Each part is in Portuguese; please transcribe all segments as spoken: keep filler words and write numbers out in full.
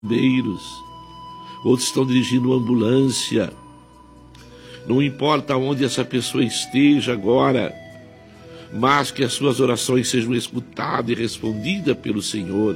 bombeiros, outros estão dirigindo uma ambulância. Não importa onde essa pessoa esteja agora, mas que as suas orações sejam escutadas e respondidas pelo Senhor.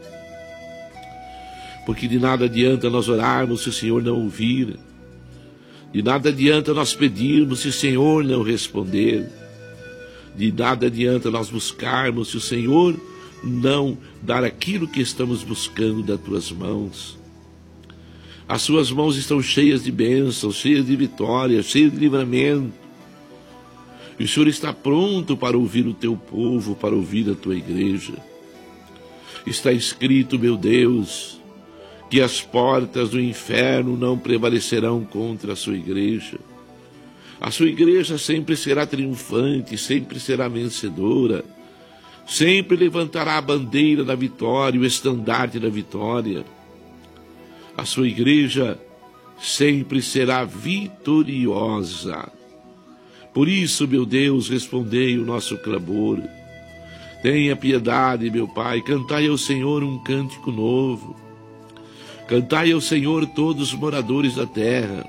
Porque de nada adianta nós orarmos se o Senhor não ouvir. De nada adianta nós pedirmos se o Senhor não responder. De nada adianta nós buscarmos se o Senhor não dar aquilo que estamos buscando das tuas mãos. As suas mãos estão cheias de bênçãos, cheias de vitórias, cheias de livramento. E o Senhor está pronto para ouvir o teu povo, para ouvir a tua igreja. Está escrito, meu Deus, que as portas do inferno não prevalecerão contra a sua igreja. A sua igreja sempre será triunfante, sempre será vencedora, sempre levantará a bandeira da vitória, o estandarte da vitória. A sua igreja sempre será vitoriosa. Por isso, meu Deus, respondei o nosso clamor. Tenha piedade, meu Pai, cantai ao Senhor um cântico novo. Cantai ao Senhor todos os moradores da terra.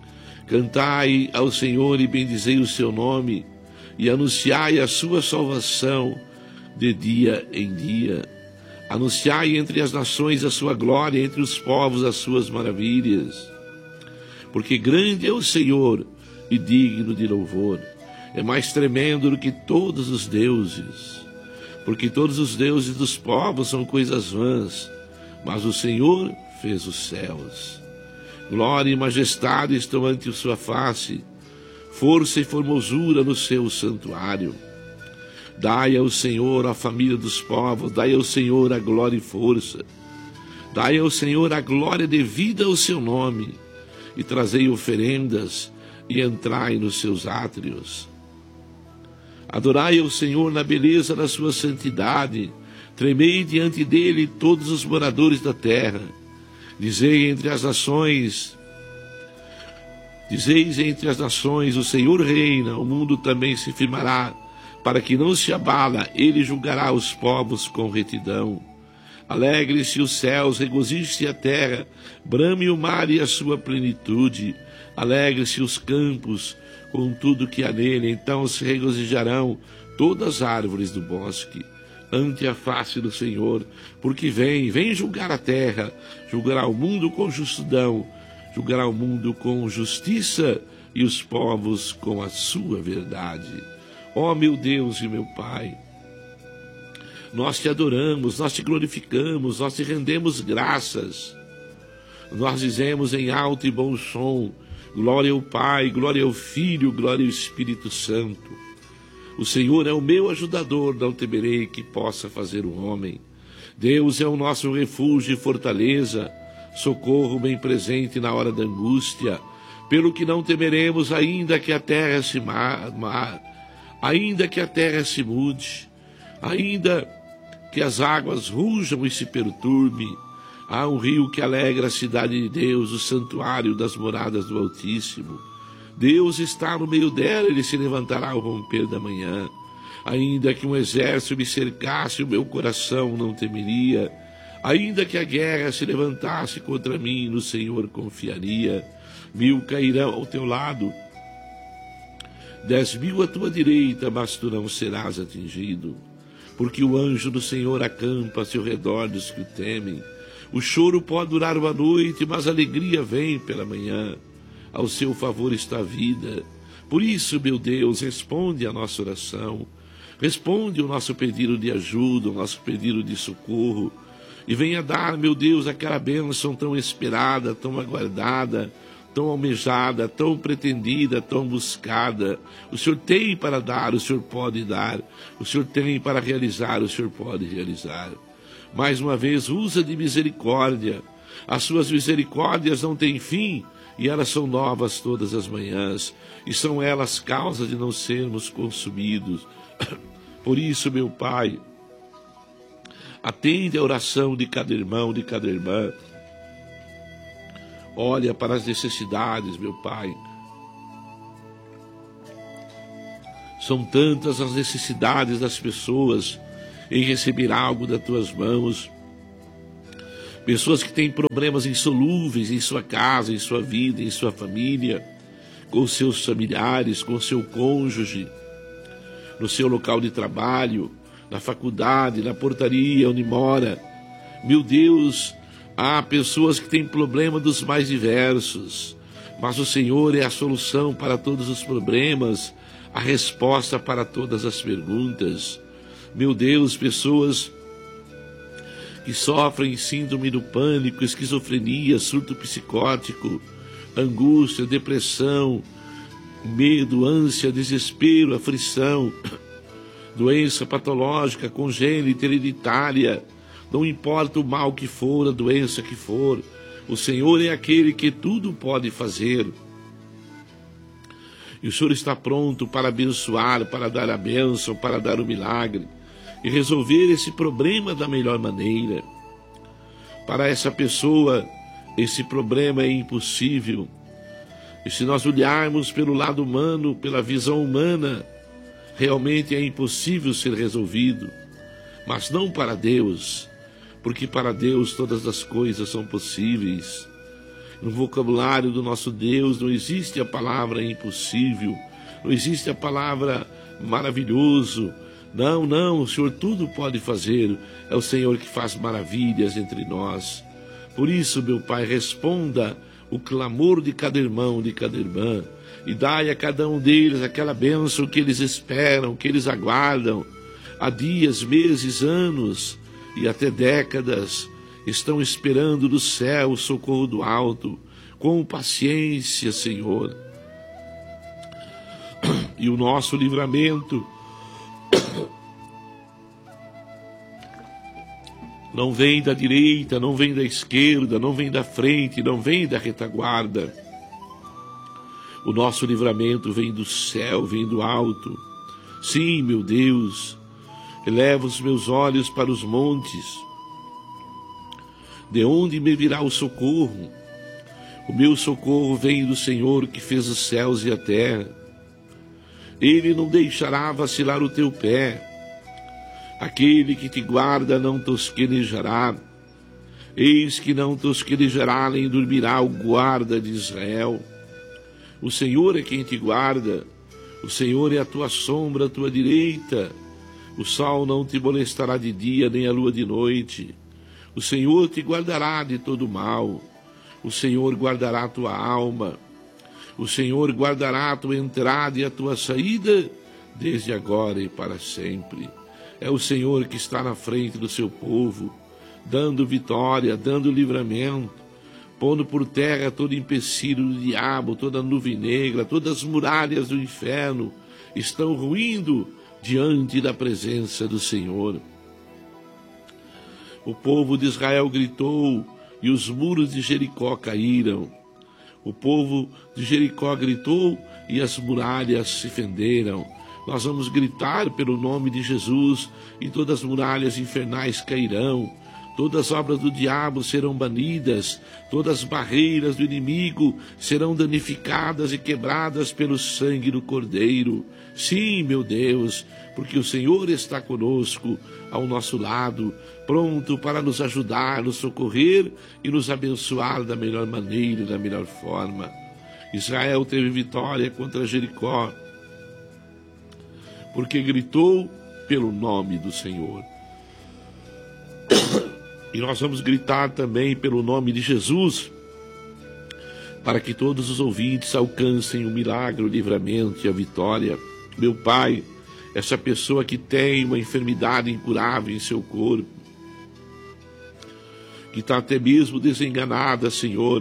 Cantai ao Senhor e bendizei o seu nome, e anunciai a sua salvação de dia em dia. Anunciai entre as nações a sua glória, entre os povos as suas maravilhas. Porque grande é o Senhor e digno de louvor. É mais tremendo do que todos os deuses. Porque todos os deuses dos povos são coisas vãs, mas o Senhor fez os céus. Glória e majestade estão ante sua face, força e formosura no seu santuário. Dai ao Senhor a família dos povos, dai ao Senhor a glória e força. Dai ao Senhor a glória devida ao seu nome, e trazei oferendas, e entrai nos seus átrios. Adorai ao Senhor na beleza da sua santidade, tremei diante dele todos os moradores da terra. Dizei entre as nações, dizeis entre as nações, o Senhor reina, o mundo também se firmará, para que não se abala, ele julgará os povos com retidão. Alegre-se os céus, regozije-se a terra, brame o mar e a sua plenitude. Alegre-se os campos com tudo que há nele, então se regozijarão todas as árvores do bosque ante a face do Senhor, porque vem, vem julgar a terra, julgará o mundo com justidão, julgará o mundo com justiça e os povos com a sua verdade. Ó meu Deus e meu Pai, nós te adoramos, nós te glorificamos, nós te rendemos graças. Nós dizemos em alto e bom som, glória ao Pai, glória ao Filho, glória ao Espírito Santo. O Senhor é o meu ajudador, não temerei que possa fazer o homem. Deus é o nosso refúgio e fortaleza, socorro bem presente na hora da angústia. Pelo que não temeremos, ainda que a terra se mar, mar ainda que a terra se mude, ainda que as águas rujam e se perturbem. Há um rio que alegra a cidade de Deus, o santuário das moradas do Altíssimo. Deus está no meio dela, ele se levantará ao romper da manhã. Ainda que um exército me cercasse, o meu coração não temeria. Ainda que a guerra se levantasse contra mim, no Senhor confiaria. Mil cairão ao teu lado, dez mil à tua direita, mas tu não serás atingido. Porque o anjo do Senhor acampa-se ao redor dos que o temem. O choro pode durar uma noite, mas a alegria vem pela manhã. Ao seu favor está a vida. Por isso, meu Deus, responde a nossa oração. Responde o nosso pedido de ajuda, o nosso pedido de socorro. E venha dar, meu Deus, aquela bênção tão esperada, tão aguardada, tão almejada, tão pretendida, tão buscada. O Senhor tem para dar, o Senhor pode dar. O Senhor tem para realizar, o Senhor pode realizar. Mais uma vez, usa de misericórdia. As suas misericórdias não têm fim, e elas são novas todas as manhãs, e são elas causa de não sermos consumidos. Por isso, meu Pai, atende a oração de cada irmão, de cada irmã. Olha para as necessidades, meu Pai. São tantas as necessidades das pessoas em receber algo das tuas mãos. pessoas que têm problemas insolúveis em sua casa, em sua vida, em sua família, com seus familiares, com seu cônjuge, no seu local de trabalho, na faculdade, na portaria onde mora. Meu Deus, há pessoas que têm problema dos mais diversos, mas o Senhor é a solução para todos os problemas, a resposta para todas as perguntas. Meu Deus, pessoas que sofrem síndrome do pânico, esquizofrenia, surto psicótico, angústia, depressão, medo, ânsia, desespero, aflição, doença patológica, congênita, hereditária, não importa o mal que for, a doença que for, o Senhor é aquele que tudo pode fazer. E o Senhor está pronto para abençoar, para dar a bênção, para dar o milagre e resolver esse problema da melhor maneira. Para essa pessoa, esse problema é impossível. E se nós olharmos pelo lado humano, pela visão humana, realmente é impossível ser resolvido. Mas não para Deus, porque para Deus todas as coisas são possíveis. No vocabulário do nosso Deus não existe a palavra impossível, não existe a palavra maravilhoso. Não, não, o Senhor tudo pode fazer. É o Senhor que faz maravilhas entre nós. Por isso, meu Pai, responda o clamor de cada irmão, de cada irmã, e dai a cada um deles aquela bênção que eles esperam, que eles aguardam. Há dias, meses, anos e até décadas estão esperando do céu o socorro do alto, com paciência, Senhor. E o nosso livramento não vem da direita, não vem da esquerda, não vem da frente, não vem da retaguarda. O nosso livramento vem do céu, vem do alto. Sim, meu Deus, eleva os meus olhos para os montes. De onde me virá o socorro? O meu socorro vem do Senhor que fez os céus e a terra. Ele não deixará vacilar o teu pé. Aquele que te guarda não tosquenejará. Eis que não tosquenejará nem dormirá o guarda de Israel. O Senhor é quem te guarda. O Senhor é a tua sombra, a tua direita. O sol não te molestará de dia, nem a lua de noite. O Senhor te guardará de todo mal. O Senhor guardará a tua alma. O Senhor guardará a tua entrada e a tua saída, desde agora e para sempre. É o Senhor que está na frente do seu povo, dando vitória, dando livramento, pondo por terra todo empecilho do diabo, toda nuvem negra, todas as muralhas do inferno estão ruindo diante da presença do Senhor. O povo de Israel gritou e os muros de Jericó caíram. O povo de Jericó gritou e as muralhas se fenderam. Nós vamos gritar pelo nome de Jesus e todas as muralhas infernais cairão. Todas as obras do diabo serão banidas, todas as barreiras do inimigo serão danificadas e quebradas pelo sangue do Cordeiro. Sim, meu Deus, porque o Senhor está conosco, ao nosso lado, pronto para nos ajudar, nos socorrer e nos abençoar da melhor maneira, da melhor forma. Israel teve vitória contra Jericó, porque gritou pelo nome do Senhor. E nós vamos gritar também pelo nome de Jesus, para que todos os ouvintes alcancem o milagre, o livramento e a vitória. Meu Pai, essa pessoa que tem uma enfermidade incurável em seu corpo, que está até mesmo desenganada, Senhor,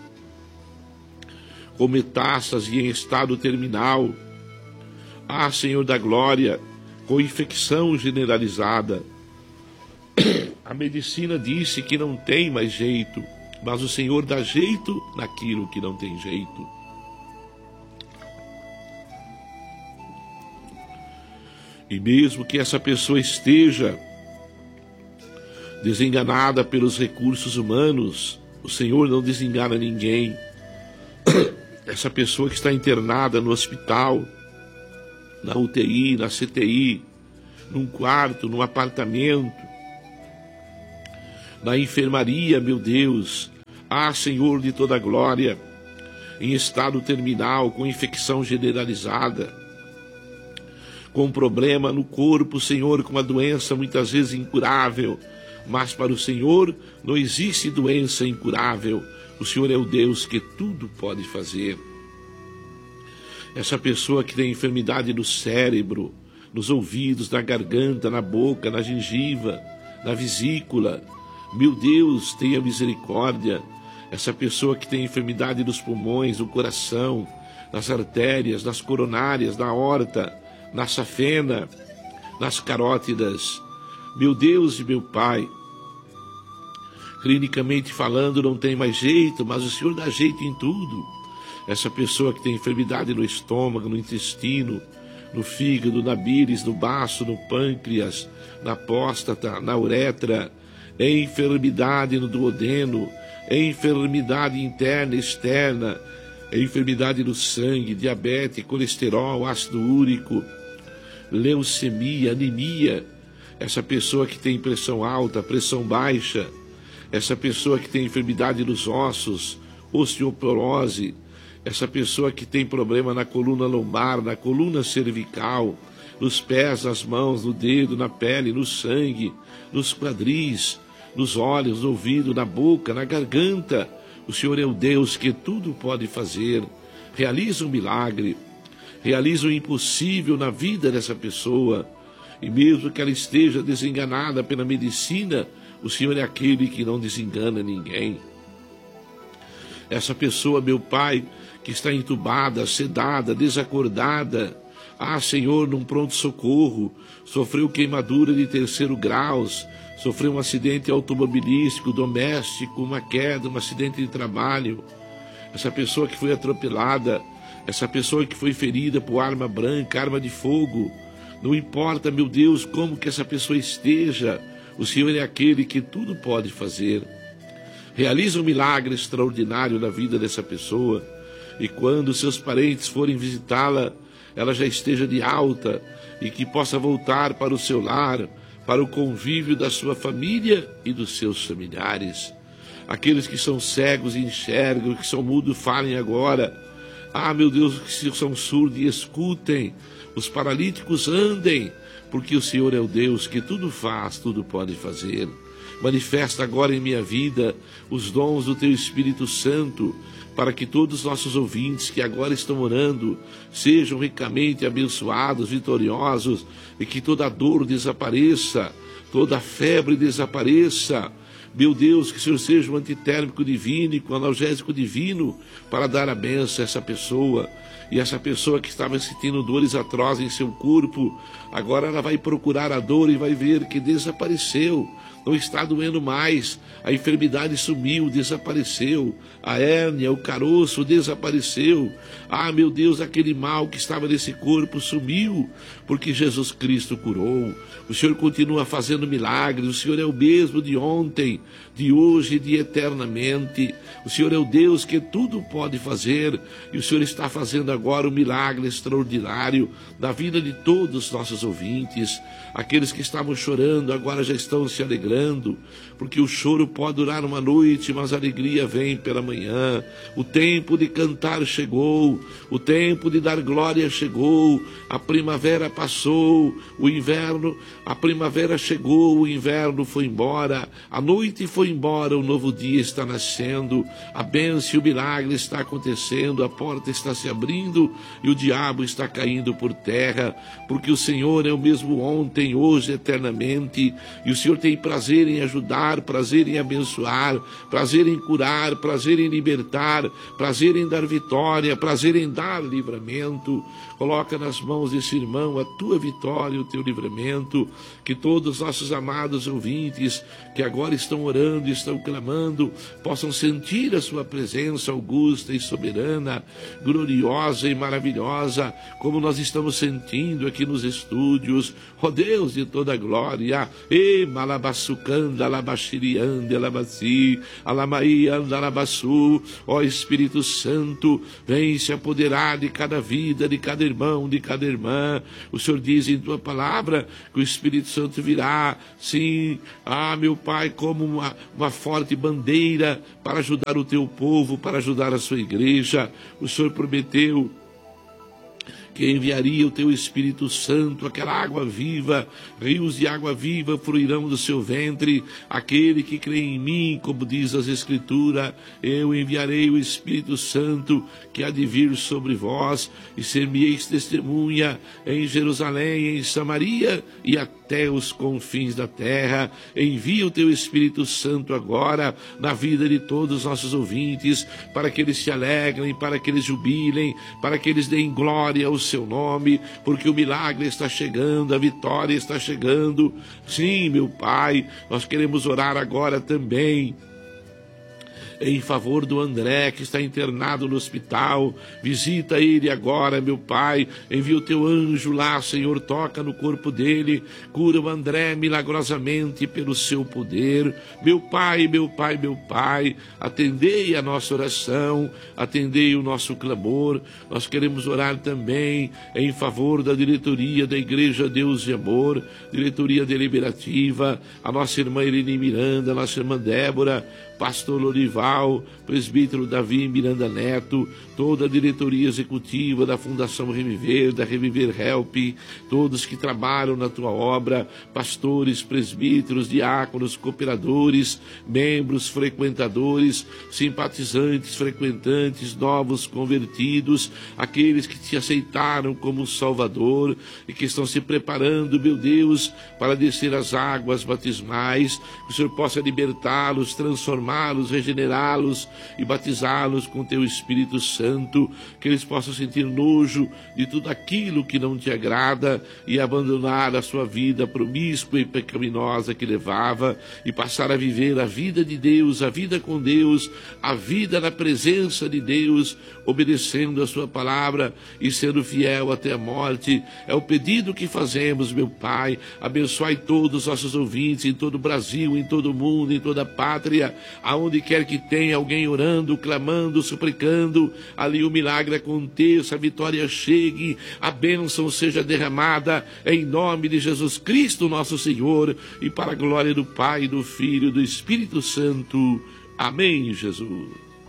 com metástases e em estado terminal. Ah, Senhor da glória, com infecção generalizada. A medicina disse que não tem mais jeito, mas o Senhor dá jeito naquilo que não tem jeito. E mesmo que essa pessoa esteja desenganada pelos recursos humanos, o Senhor não desengana ninguém. Essa pessoa que está internada no hospital, na U T I, na C T I, num quarto, num apartamento, na enfermaria, meu Deus, ah, Senhor de toda glória, em estado terminal, com infecção generalizada, com problema no corpo, Senhor, com uma doença muitas vezes incurável, mas para o Senhor não existe doença incurável. O Senhor é o Deus que tudo pode fazer. Essa pessoa que tem enfermidade no cérebro, nos ouvidos, na garganta, na boca, na gengiva, na vesícula, meu Deus, tenha misericórdia. Essa pessoa que tem enfermidade nos pulmões, no coração, nas artérias, nas coronárias, na aorta, na safena, nas carótidas. Meu Deus e meu Pai, clinicamente falando não tem mais jeito, mas o Senhor dá jeito em tudo. Essa pessoa que tem enfermidade no estômago, no intestino, no fígado, na bíris, no baço, no pâncreas, na próstata, na uretra, enfermidade no duodeno, enfermidade interna e externa, enfermidade no sangue, diabetes, colesterol, ácido úrico, leucemia, anemia, essa pessoa que tem pressão alta, pressão baixa, essa pessoa que tem enfermidade nos ossos, osteoporose, essa pessoa que tem problema na coluna lombar, na coluna cervical, nos pés, nas mãos, no dedo, na pele, no sangue, nos quadris, nos olhos, no ouvido, na boca, na garganta. O Senhor é o Deus que tudo pode fazer. Realiza um milagre, realiza o impossível na vida dessa pessoa. E mesmo que ela esteja desenganada pela medicina, o Senhor é aquele que não desengana ninguém. Essa pessoa, meu Pai, que está entubada, sedada, desacordada, ah, Senhor, num pronto-socorro, sofreu queimadura de terceiro grau, sofreu um acidente automobilístico, doméstico, uma queda, um acidente de trabalho. Essa pessoa que foi atropelada, essa pessoa que foi ferida por arma branca, arma de fogo, não importa, meu Deus, como que essa pessoa esteja, o Senhor é aquele que tudo pode fazer. Realiza um milagre extraordinário na vida dessa pessoa, e quando seus parentes forem visitá-la, ela já esteja de alta e que possa voltar para o seu lar, para o convívio da sua família e dos seus familiares. Aqueles que são cegos e enxergam, que são mudos, falem agora. Ah, meu Deus, que são surdos e escutem. Os paralíticos andem, porque o Senhor é o Deus que tudo faz, tudo pode fazer. Manifesta agora em minha vida os dons do Teu Espírito Santo, para que todos os nossos ouvintes que agora estão orando sejam ricamente abençoados, vitoriosos, e que toda dor desapareça, toda febre desapareça. Meu Deus, que o Senhor seja um antitérmico divino e com analgésico divino para dar a benção a essa pessoa. E essa pessoa que estava sentindo dores atrozes em seu corpo, agora ela vai procurar a dor e vai ver que desapareceu. Não está doendo mais, a enfermidade sumiu, desapareceu, a hérnia, o caroço desapareceu. Ah, meu Deus, aquele mal que estava nesse corpo sumiu, porque Jesus Cristo curou. O Senhor continua fazendo milagres, o Senhor é o mesmo de ontem, de hoje e de eternamente. O Senhor é o Deus que tudo pode fazer, e o Senhor está fazendo agora um milagre extraordinário na vida de todos os nossos ouvintes. Aqueles que estavam chorando agora já estão se alegrando, porque o choro pode durar uma noite, mas a alegria vem pela manhã. O tempo de cantar chegou, o tempo de dar glória chegou, a primavera passou, o inverno, a primavera chegou, o inverno foi embora, a noite foi embora, o novo dia está nascendo, a bênção e o milagre está acontecendo, a porta está se abrindo e o diabo está caindo por terra, porque o Senhor é o mesmo ontem, hoje, eternamente, e o Senhor tem prazer em ajudar, prazer em abençoar, prazer em curar, prazer em libertar, prazer em dar vitória, prazer em dar livramento. Coloca nas mãos desse irmão a tua vitória, o teu livramento, que todos os nossos amados ouvintes que agora estão orando e estão clamando, possam sentir a sua presença augusta e soberana, gloriosa e maravilhosa, como nós estamos sentindo aqui nos estúdios. Ó Deus de toda glória, e malabassucanda, alabashirianda, alabaci, alamaíanda, alabaçu, ó Espírito Santo, vem se apoderar de cada vida, de cada irmão, de cada irmã. O Senhor diz em tua palavra que o Espírito Santo virá, sim, ah, meu Pai, como uma, uma forte bandeira para ajudar o teu povo, para ajudar a sua igreja. O Senhor prometeu que enviaria o teu Espírito Santo, aquela água viva, rios de água viva fluirão do seu ventre. Aquele que crê em mim, como diz as Escrituras, eu enviarei o Espírito Santo que há de vir sobre vós, e ser-me-eis testemunha em Jerusalém, em Samaria e até os confins da terra. Envia o teu Espírito Santo agora na vida de todos os nossos ouvintes, para que eles se alegrem, para que eles jubilem, para que eles deem glória ao seu nome, porque o milagre está chegando, a vitória está chegando. Sim, meu Pai, nós queremos orar agora também em favor do André, que está internado no hospital. Visita ele agora, meu Pai. Envia o teu anjo lá, Senhor, toca no corpo dele, cura o André milagrosamente pelo seu poder. Meu Pai, meu Pai, meu Pai, atendei a nossa oração, atendei o nosso clamor. Nós queremos orar também em favor da diretoria da Igreja Deus de Amor, diretoria deliberativa, a nossa irmã Irene Miranda, a nossa irmã Débora, pastor Lorival, presbítero Davi Miranda Neto, toda a diretoria executiva da Fundação Reviver, da Reviver Help, todos que trabalham na tua obra, pastores, presbíteros, diáconos, cooperadores, membros, frequentadores, simpatizantes, frequentantes, novos convertidos, aqueles que te aceitaram como Salvador e que estão se preparando, meu Deus, para descer as águas batismais, que o Senhor possa libertá-los, transformá-los, regenerá-los e batizá-los com teu Espírito Santo, que eles possam sentir nojo de tudo aquilo que não te agrada e abandonar a sua vida promíscua e pecaminosa que levava e passar a viver a vida de Deus, a vida com Deus, a vida na presença de Deus, obedecendo a sua palavra e sendo fiel até a morte. É o pedido que fazemos, meu Pai. Abençoai todos os nossos ouvintes em todo o Brasil, em todo o mundo, em toda a pátria, aonde quer que tenha alguém orando, clamando, suplicando, ali o milagre aconteça, a vitória chegue, a bênção seja derramada, em nome de Jesus Cristo, nosso Senhor, e para a glória do Pai, do Filho e do Espírito Santo. Amém, Jesus.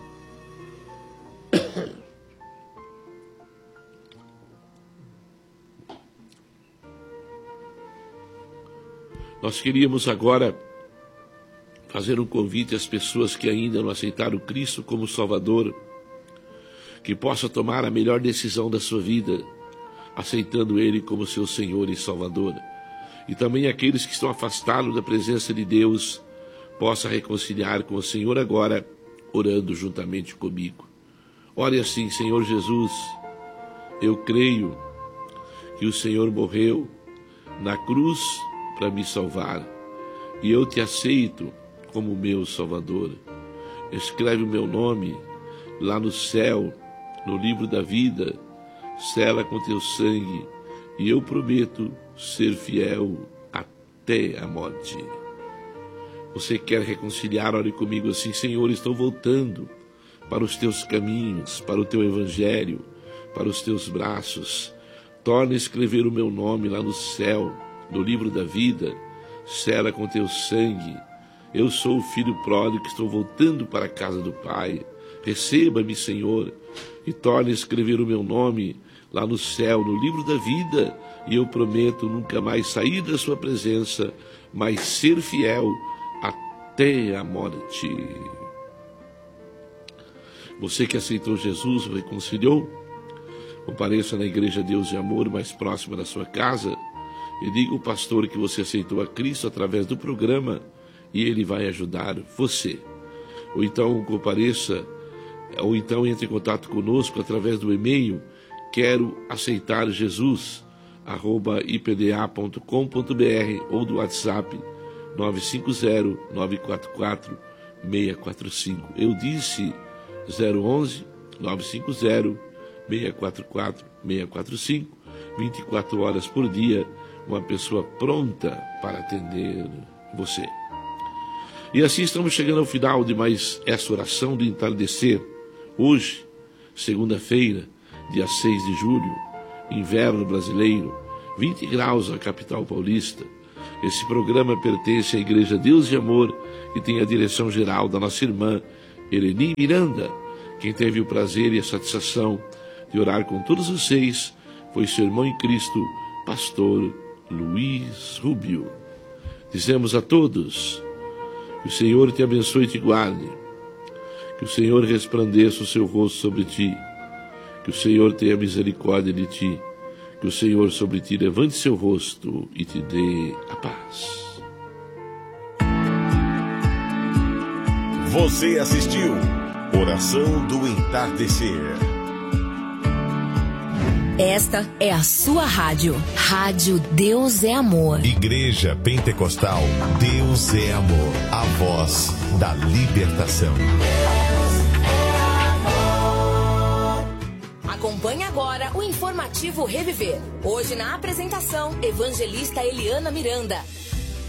Nós queríamos agora fazer um convite às pessoas que ainda não aceitaram Cristo como Salvador, que possa tomar a melhor decisão da sua vida, aceitando Ele como seu Senhor e Salvador. E também aqueles que estão afastados da presença de Deus, possa reconciliar com o Senhor agora, orando juntamente comigo. Ore assim: Senhor Jesus, eu creio que o Senhor morreu na cruz para me salvar, e eu te aceito como meu Salvador. Escreve o meu nome lá no céu, no livro da vida, sela com teu sangue, e eu prometo ser fiel até a morte. Você quer reconciliar? Ore comigo assim: Senhor, estou voltando para os teus caminhos, para o teu evangelho, para os teus braços. Torna a escrever o meu nome lá no céu, no livro da vida, sela com teu sangue. Eu sou o filho pródigo que estou voltando para a casa do Pai. Receba-me, Senhor, e torne a escrever o meu nome lá no céu, no livro da vida, e eu prometo nunca mais sair da sua presença, mas ser fiel até a morte. Você que aceitou Jesus, reconciliou, compareça na Igreja Deus de Amor mais próxima da sua casa e diga ao pastor que você aceitou a Cristo através do programa, e ele vai ajudar você. Ou então compareça, ou então entre em contato conosco através do e-mail quero aceitar Jesus arroba i p d a ponto com ponto b r ou do WhatsApp nove cinco zero, nove quatro quatro, seis quatro cinco. Eu disse zero onze, nove cinco zero, seis quatro quatro, seis quatro cinco, vinte e quatro horas por dia, uma pessoa pronta para atender você. E assim estamos chegando ao final de mais essa oração do entardecer. Hoje, segunda-feira, dia seis de julho, inverno brasileiro, vinte graus na capital paulista. Esse programa pertence à Igreja Deus e Amor e tem a direção geral da nossa irmã Eleni Miranda. Quem teve o prazer e a satisfação de orar com todos vocês foi seu irmão em Cristo, pastor Luiz Rubio. Dizemos a todos: que o Senhor te abençoe e te guarde, que o Senhor resplandeça o seu rosto sobre ti, que o Senhor tenha misericórdia de ti, que o Senhor sobre ti levante seu rosto e te dê a paz. Você assistiu Oração do Entardecer. Esta é a sua rádio. Rádio Deus é Amor. Igreja Pentecostal Deus é Amor. A voz da libertação. Acompanhe agora o informativo Reviver. Hoje na apresentação, evangelista Eliana Miranda.